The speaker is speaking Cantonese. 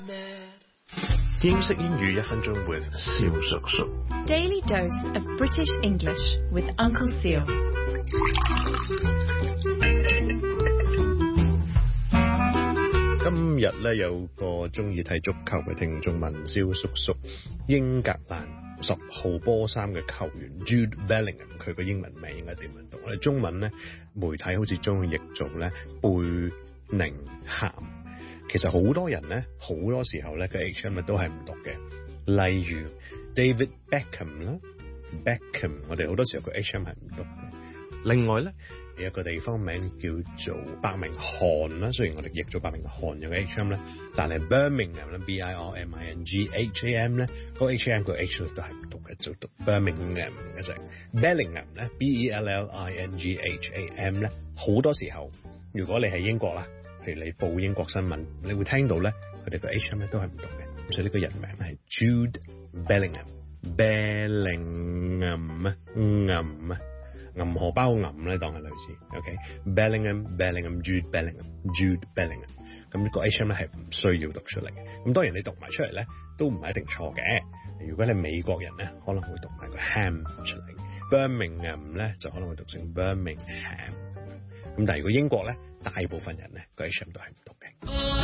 英式英語1分鐘 with 蕭叔叔。 Daily dose of British English with Uncle Seal. 今日咧有個中意睇足球嘅聽眾問蕭叔叔，英格蘭10號波衫嘅球員 Jude Bellingham 佢個英文名應該點樣讀？我哋中文咧媒體好似將佢譯做咧貝寧咸。其實好多人咧，好多時候咧，個 HM 都係唔讀嘅。例如 David Beckham 啦 ，Beckham 我哋好多時候個 HM 係唔讀嘅。另外咧，有一個地方名叫做伯明翰啦，雖然我哋譯做伯明翰有個 HM 咧，但係 Birmingham 咧 Birmingham 咧，嗰個 HM 個 H 都係唔讀嘅，就讀 Birmingham 嘅啫。Bellingham 咧 Bellingham 咧，好多時候如果你係英國啦。譬如你報英國新聞，你會聽到咧，佢哋個 HM 咧都係唔讀嘅，所以呢個人名係 Jude Bellingham 啊，銀荷包銀咧當係類似 ，OK，Bellingham Jude Bellingham，咁呢個 HM 咧係唔需要讀出嚟嘅。咁當然你讀埋出嚟咧都唔係一定錯嘅。如果你美國人咧，可能會讀埋個 ham 出嚟 ，Birmingham 咧就可能會讀成 Birmingham。咁但係如果英國咧，大部分人咧個 HM 都係唔讀嘅。